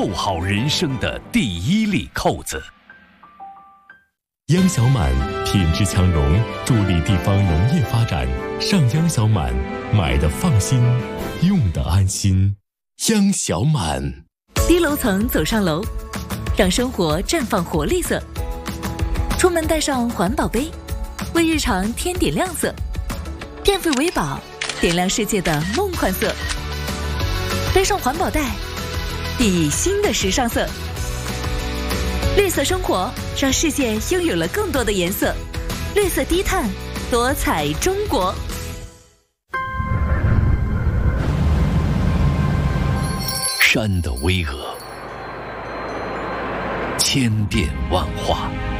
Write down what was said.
扣好人生的第一粒扣子。 央小满品质强融，助力地方农业发展。上央小满，买的放心，用的安心。央小满。 低楼层走上楼，让生活绽放活力色。出门带上环保杯，为日常添点亮色。电费为宝，点亮世界的梦幻色。背上环保袋，熠熠新的时尚色。绿色生活，让世界拥有了更多的颜色。绿色低碳，多彩中国。 山的巍峨，千变万化。